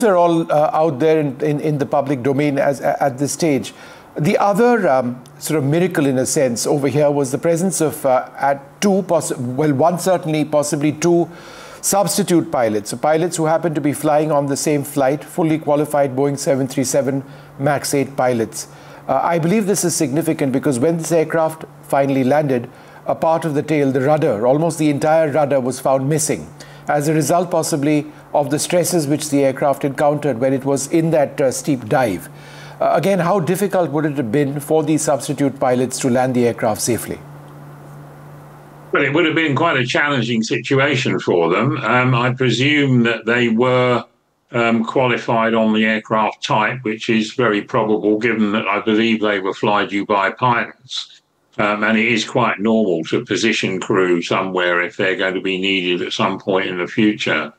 are all out there in the public domain at this stage. The other sort of miracle, in a sense, over here was the presence of one certainly, possibly two substitute pilots, so pilots who happened to be flying on the same flight, fully qualified Boeing 737 MAX 8 pilots. I believe this is significant because when this aircraft finally landed, a part of the tail, the rudder, almost the entire rudder, was found missing as a result possibly of the stresses which the aircraft encountered when it was in that steep dive. Again, how difficult would it have been for these substitute pilots to land the aircraft safely? Well, it would have been quite a challenging situation for them. I presume that they were qualified on the aircraft type, which is very probable given that I believe they were fly-due-by pilots. And it is quite normal to position crew somewhere if they're going to be needed at some point in the future.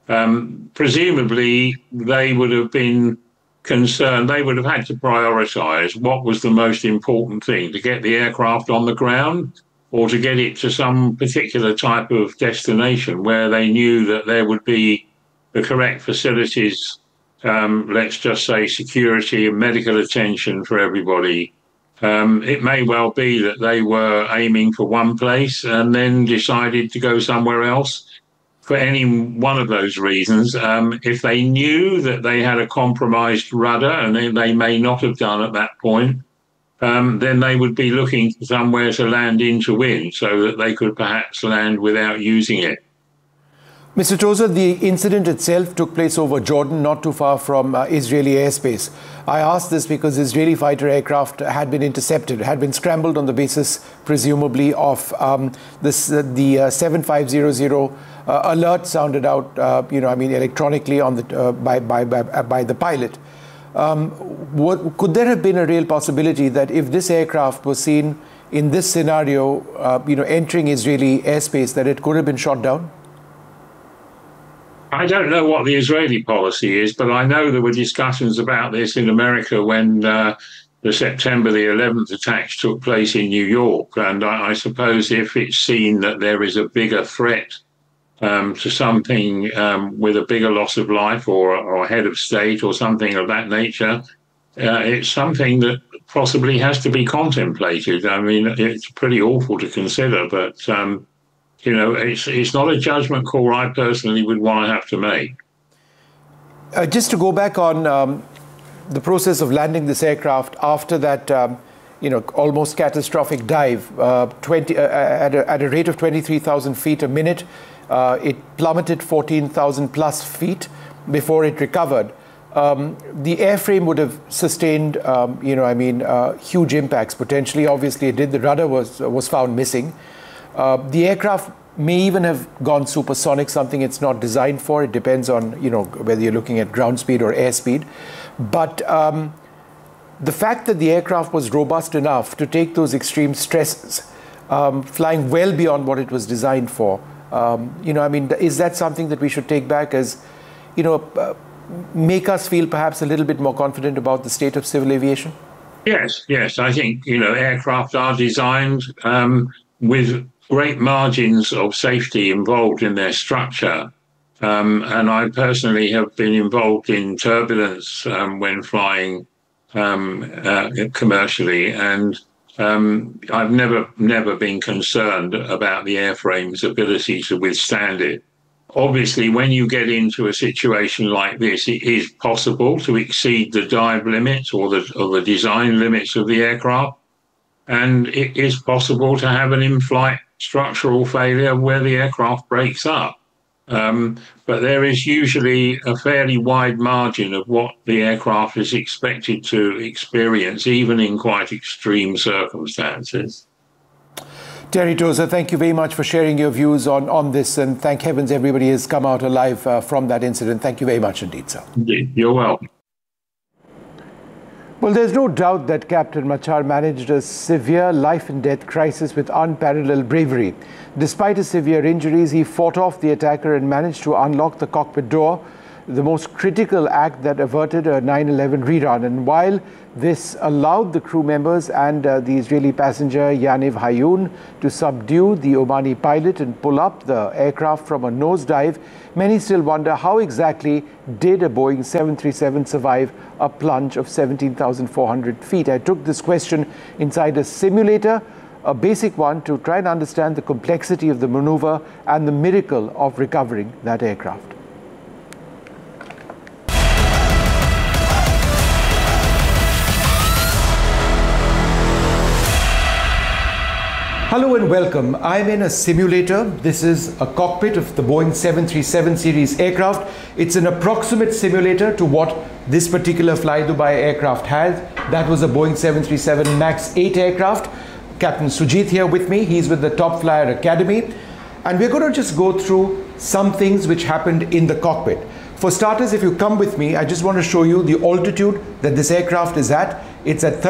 Presumably, they would have been concerned, they would have had to prioritise what was the most important thing, to get the aircraft on the ground or to get it to some particular type of destination where they knew that there would be the correct facilities, let's just say security and medical attention for everybody. It may well be that they were aiming for one place and then decided to go somewhere else for any one of those reasons. If they knew that they had a compromised rudder, and they may not have done at that point, then they would be looking for somewhere to land in to win so that they could perhaps land without using it. Mr. Tozer, the incident itself took place over Jordan, not too far from Israeli airspace. I ask this because Israeli fighter aircraft had been intercepted, had been scrambled on the basis, presumably, of the 7500 alert sounded out, electronically on the by the pilot. Could there have been a real possibility that if this aircraft was seen in this scenario, entering Israeli airspace, that it could have been shot down? I don't know what the Israeli policy is, but I know there were discussions about this in America when the September the 11th attacks took place in New York. And I suppose if it's seen that there is a bigger threat to something with a bigger loss of life or head of state or something of that nature, it's something that possibly has to be contemplated. I mean, it's pretty awful to consider, but it's not a judgment call I personally would want to have to make. Just to go back on the process of landing this aircraft after that, almost catastrophic dive, at a rate of 23,000 feet a minute, it plummeted 14,000 plus feet before it recovered. The airframe would have sustained, huge impacts potentially. Obviously, it did. The rudder was found missing. The aircraft may even have gone supersonic, something it's not designed for. It depends on, whether you're looking at ground speed or airspeed. But the fact that the aircraft was robust enough to take those extreme stresses, flying well beyond what it was designed for, is that something that we should take back as, make us feel perhaps a little bit more confident about the state of civil aviation? Yes. I think, aircraft are designed with great margins of safety involved in their structure. And I personally have been involved in turbulence when flying commercially, and I've never been concerned about the airframe's ability to withstand it. Obviously, when you get into a situation like this, it is possible to exceed the dive limits or the design limits of the aircraft. And it is possible to have an in-flight structural failure where the aircraft breaks up. But there is usually a fairly wide margin of what the aircraft is expected to experience, even in quite extreme circumstances. Terry Tozer, thank you very much for sharing your views on this, and thank heavens everybody has come out alive from that incident. Thank you very much indeed, sir. Indeed. You're welcome. Well, there's no doubt that Captain Machar managed a severe life-and-death crisis with unparalleled bravery. Despite his severe injuries, he fought off the attacker and managed to unlock the cockpit door, the most critical act that averted a 9/11 rerun. And while this allowed the crew members and the Israeli passenger Yaniv Hayun to subdue the Omani pilot and pull up the aircraft from a nosedive, many still wonder how exactly did a Boeing 737 survive a plunge of 17,400 feet. I took this question inside a simulator, a basic one, to try and understand the complexity of the maneuver and the miracle of recovering that aircraft. Hello and welcome. I'm in a simulator. This is a cockpit of the Boeing 737 series aircraft. It's an approximate simulator to what this particular Fly Dubai aircraft had. That was a Boeing 737 MAX 8 aircraft. Captain Sujit here with me. He's with the Top Flyer Academy. And we're going to just go through some things which happened in the cockpit. For starters, if you come with me, I just want to show you the altitude that this aircraft is at. It's at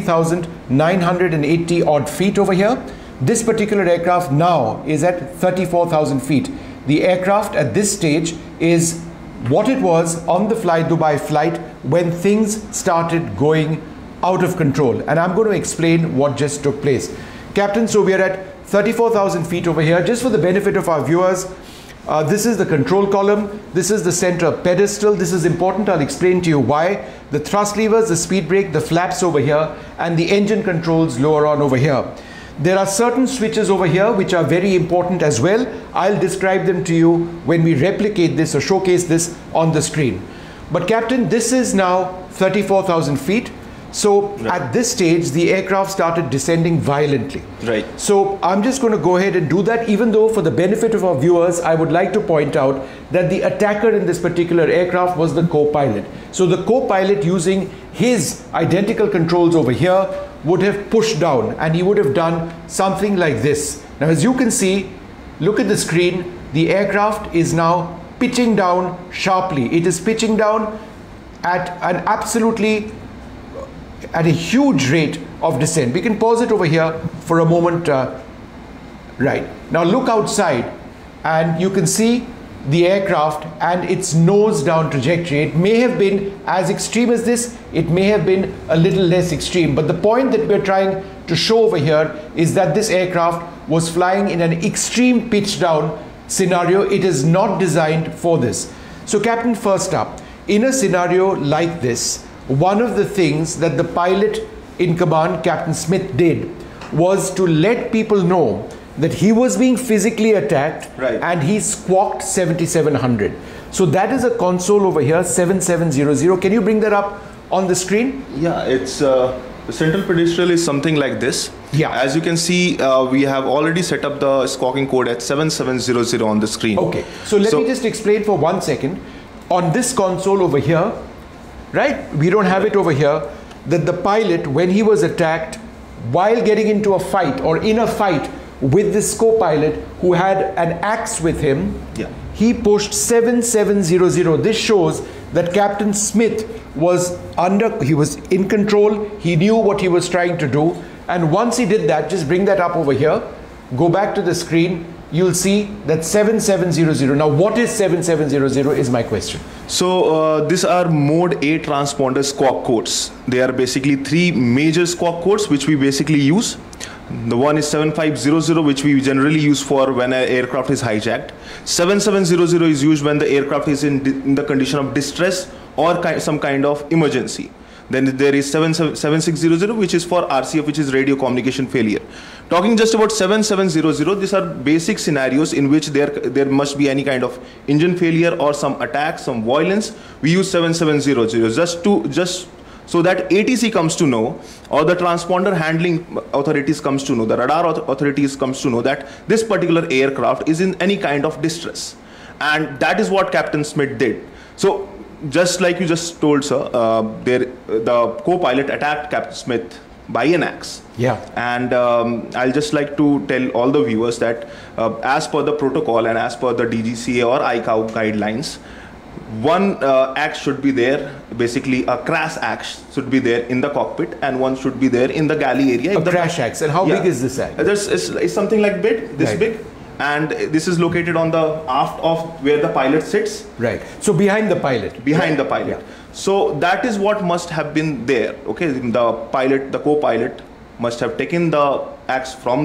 33,980 odd feet over here. This particular aircraft now is at 34,000 feet. The aircraft at this stage is what it was on the Fly Dubai flight when things started going out of control. And I'm going to explain what just took place. Captain, so we are at 34,000 feet over here. Just for the benefit of our viewers, this is the control column. This is the center pedestal. This is important. I'll explain to you why. The thrust levers, the speed brake, the flaps over here, and the engine controls lower on over here. There are certain switches over here which are very important as well. I'll describe them to you when we replicate this or showcase this on the screen. But Captain, this is now 34,000 feet. So at this stage, the aircraft started descending violently. Right. So I'm just going to go ahead and do that, even though for the benefit of our viewers, I would like to point out that the attacker in this particular aircraft was the co-pilot. So the co-pilot, using his identical controls over here, would have pushed down, and he would have done something like this. Now, as you can see, look at the screen, the aircraft is now pitching down sharply. It is pitching down at a huge rate of descent. We can pause it over here for a moment. Right. Now look outside and you can see the aircraft and its nose down trajectory. It may have been as extreme as this, it may have been a little less extreme, but the point that we're trying to show over here is that this aircraft was flying in an extreme pitch down scenario. It is not designed for this. So Captain, first up, in a scenario like this, one of the things that the pilot in command, Captain Smith, did was to let people know that he was being physically attacked, right, and he squawked 7700. So that is a console over here, 7700. Can you bring that up on the screen? Yeah, it's the central pedestal is something like this. Yeah. As you can see, we have already set up the squawking code at 7700 on the screen. Okay. So let me just explain for 1 second. On this console over here, right, we don't have it over here, that the pilot, when he was attacked, while getting into a fight or in a fight with this co-pilot who had an axe with him, he pushed 7700. This shows that Captain Smith was he was in control, he knew what he was trying to do, and once he did that, just bring that up over here, go back to the screen, you'll see that 7700. Now what is 7700 is my question. So these are mode A transponder squawk codes. They are basically three major squawk codes which we basically use. The one is 7500, which we generally use for when an aircraft is hijacked. 7700 is used when the aircraft is in the condition of distress or some kind of emergency. Then there is 7600, which is for RCF, which is radio communication failure. Talking just about 7700, these are basic scenarios in which there must be any kind of engine failure or some attack, some violence. We use 7700 just so that ATC comes to know, or the transponder handling authorities comes to know, the radar authorities comes to know that this particular aircraft is in any kind of distress. And that is what Captain Smith did. So just like you just told, sir, the co-pilot attacked Captain Smith by an axe. Yeah. And I'll just like to tell all the viewers that as per the protocol and as per the DGCA or ICAO guidelines, one axe should be there, basically a crash axe should be there in the cockpit, and one should be there in the galley area. A crash axe. And how big is this axe? It's something like this big. and this is located on the aft of where the pilot sits. Right. So behind the pilot. Behind the pilot. Yeah. So that is what must have been there. Okay, the pilot, the co-pilot, must have taken the axe from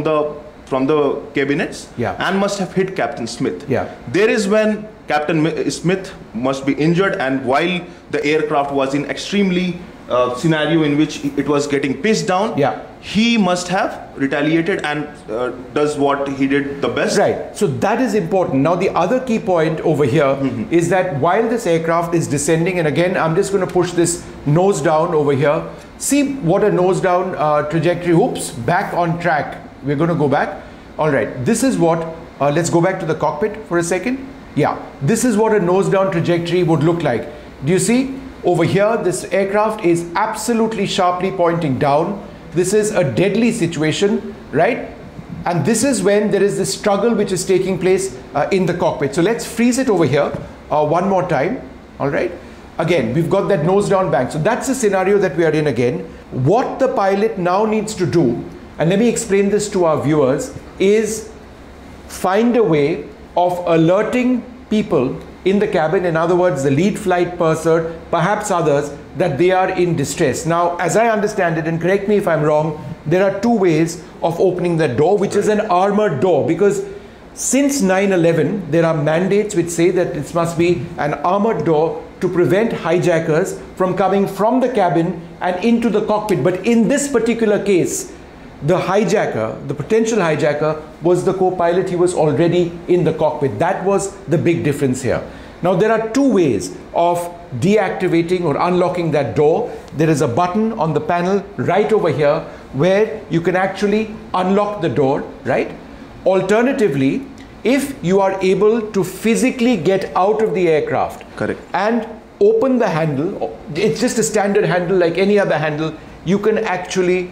the cabinets, yeah, and must have hit Captain Smith. Yeah. There is when Captain Smith must be injured, and while the aircraft was in extremely scenario in which it was getting pitched down, yeah, he must have retaliated and does what he did the best. Right. So that is important. Now the other key point over here is that while this aircraft is descending, and again I'm just going to push this nose down over here. See what a nose down trajectory. Oops, back on track. We're going to go back. All right. This is what. Let's go back to the cockpit for a second. Yeah. This is what a nose down trajectory would look like. Do you see? Over here, this aircraft is absolutely sharply pointing down. This is a deadly situation, right? And this is when there is this struggle which is taking place in the cockpit. So let's freeze it over here one more time, all right? Again, we've got that nose down bank. So that's the scenario that we are in again. What the pilot now needs to do, and let me explain this to our viewers, is find a way of alerting people in the cabin, in other words, the lead flight purser, perhaps others, that they are in distress. Now, as I understand it, and correct me if I'm wrong, there are two ways of opening that door, which is an armored door, because since 9/11, there are mandates which say that it must be an armored door to prevent hijackers from coming from the cabin and into the cockpit. But in this particular case, the hijacker, the potential hijacker, was the co-pilot. He was already in the cockpit. That was the big difference here. Now there are two ways of deactivating or unlocking that door. There is a button on the panel right over here where you can actually unlock the door, right? Alternatively, if you are able to physically get out of the aircraft, correct, and open the handle, it's just a standard handle like any other handle, you can actually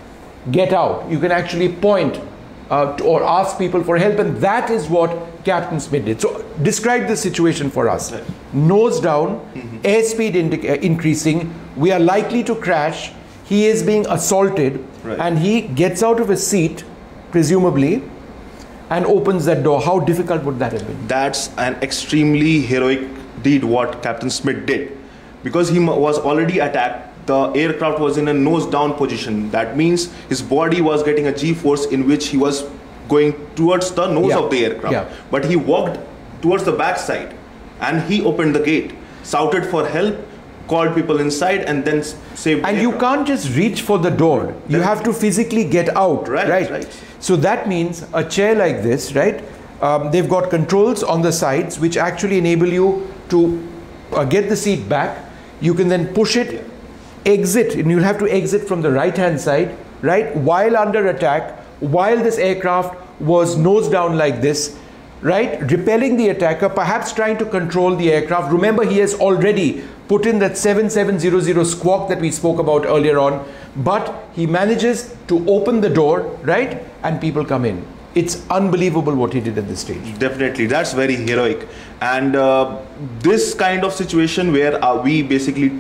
get out. You can actually point or ask people for help, and that is what Captain Smith did. So describe the situation for us. Right. Nose down, airspeed increasing, we are likely to crash, he is being assaulted, right, and he gets out of his seat, presumably, and opens that door. How difficult would that have been? That's an extremely heroic deed what Captain Smith did, because he was already attacked. The aircraft was in a nose down position. That means his body was getting a G-force in which he was going towards the nose of the aircraft. But he walked towards the back side and he opened the gate, shouted for help, called people inside, and then saved the aircraft. You can't just reach for the door. You have to physically get out. Right. So that means a chair like this, right? They've got controls on the sides which actually enable you to get the seat back. You can then push it, exit, and you'll have to exit from the right hand side, right, while under attack, while this aircraft was nose down like this, right, repelling the attacker, perhaps trying to control the aircraft. Remember, he has already put in that 7700 squawk that we spoke about earlier on, but he manages to open the door, right, and people come in. It's unbelievable what he did at this stage. Definitely, that's very heroic. And this kind of situation where we basically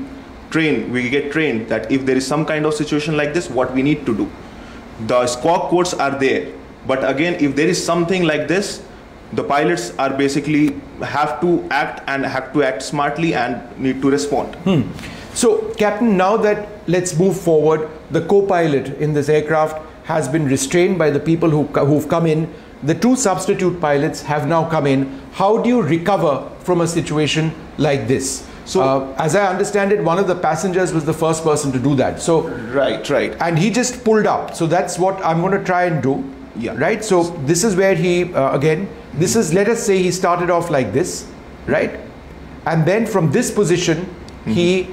we get trained that if there is some kind of situation like this, what we need to do. The squawk codes are there, but again, if there is something like this, the pilots are basically have to act smartly and need to respond. So, Captain, now that let's move forward, the co-pilot in this aircraft has been restrained by the people who've come in. The two substitute pilots have now come in. How do you recover from a situation like this? So, as I understand it, one of the passengers was the first person to do that. So, right. And he just pulled up. So that's what I'm going to try and do. Yeah. Right. So this is where he again. This is, let us say, he started off like this, right? And then from this position, he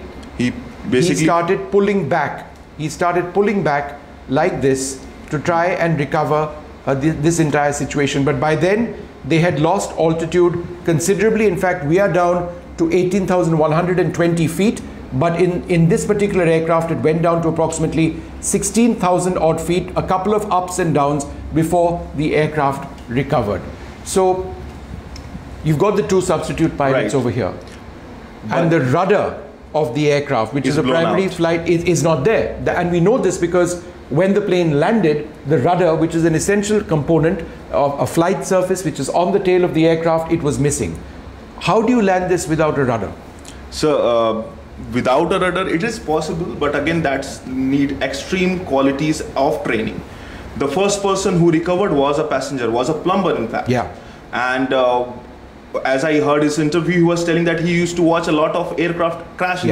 started pulling back. He started pulling back like this to try and recover this entire situation. But by then, they had lost altitude considerably. In fact, we are down to 18,120 feet, but in this particular aircraft, it went down to approximately 16,000 odd feet, a couple of ups and downs before the aircraft recovered. So you've got the two substitute pilots over here, and the rudder of the aircraft, which is a blown primary out. flight, is not there. And we know this because when the plane landed, the rudder, which is an essential component of a flight surface, which is on the tail of the aircraft, it was missing. How do you land this without a rudder? So without a rudder, it is possible, but again, that's need extreme qualities of training. The first person who recovered was a passenger, was a plumber in fact. Yeah. And as I heard his interview, he was telling that he used to watch a lot of aircraft crashes.